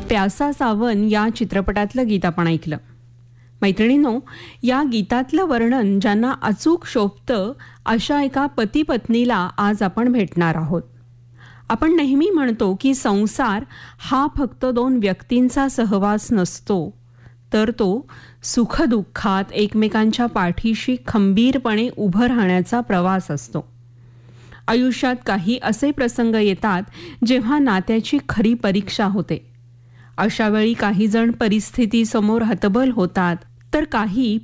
प्यासा सावन या चित्रपटातलं गीत आपण ऐकलं. मैत्रिणींनो, या गीतातलं वर्णन ज्यांना अचूक शोभतं अशा एका पती पत्नीला आज आपण भेटणार आहोत. आपण नेहमी म्हणतो की संसार हा फक्त दोन व्यक्तींचा सहवास नसतो, तर तो सुखदुःखात एकमेकांच्या पाठीशी खंबीरपणे उभं राहण्याचा प्रवास असतो. आयुष्यात काही असे प्रसंग येतात जेव्हा नात्याची खरी परीक्षा होते. अशा वेळी काही जण परिस्थितीसमोर हतबल होतात, तर काही